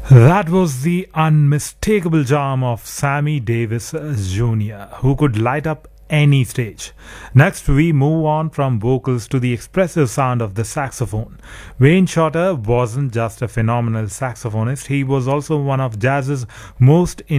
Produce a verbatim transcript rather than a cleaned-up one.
That was the unmistakable charm of Sammy Davis Junior, who could light up any stage. Next, we move on from vocals to the expressive sound of the saxophone. Wayne Shorter wasn't just a phenomenal saxophonist, he was also one of jazz's most